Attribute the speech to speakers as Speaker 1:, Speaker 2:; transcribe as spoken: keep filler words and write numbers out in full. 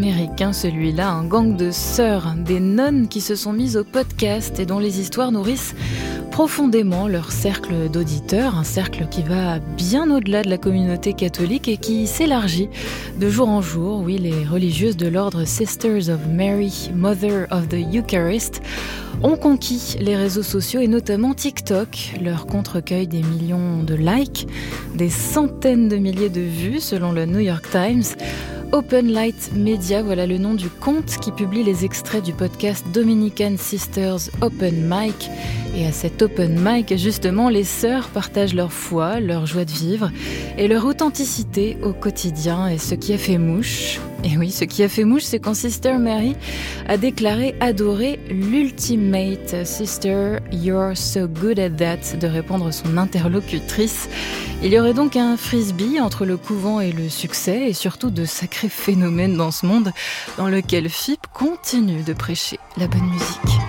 Speaker 1: américain celui-là, un gang de sœurs, des nonnes qui se sont mises au podcast et dont les histoires nourrissent profondément leur cercle d'auditeurs, un cercle qui va bien au-delà de la communauté catholique et qui s'élargit de jour en jour. Oui, les religieuses de l'ordre Sisters of Mary, Mother of the Eucharist, ont conquis les réseaux sociaux et notamment TikTok. Leur compte recueille des millions de likes, des centaines de milliers de vues selon le New York Times. Open Light Media, voilà le nom du compte qui publie les extraits du podcast Dominican Sisters Open Mic. Et à cet Open Mic, justement, les sœurs partagent leur foi, leur joie de vivre et leur authenticité au quotidien. Et ce qui a fait mouche, et oui, ce qui a fait mouche, c'est quand Sister Mary a déclaré adorer l'ultimate Sister, you're so good at that, de répondre son interlocutrice. Il y aurait donc un frisbee entre le couvent et le succès, et surtout de sacrés phénomènes dans ce monde dans lequel F I P continue de prêcher la bonne musique.